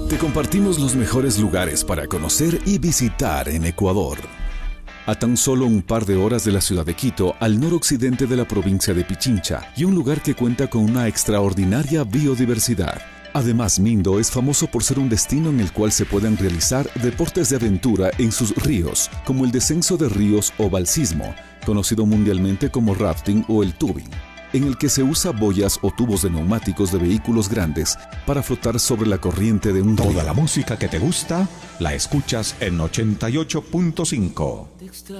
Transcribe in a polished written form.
Te compartimos los mejores lugares para conocer y visitar en Ecuador. A tan solo un par de horas de la ciudad de Quito, al noroccidente de la provincia de Pichincha, y un lugar que cuenta con una extraordinaria biodiversidad. Además, Mindo es famoso por ser un destino en el cual se pueden realizar deportes de aventura en sus ríos, como el descenso de ríos o balsismo, conocido mundialmente como rafting o el tubing, en el que se usa boyas o tubos de neumáticos de vehículos grandes para flotar sobre la corriente de un río. Toda la música que te gusta la escuchas en 88.5.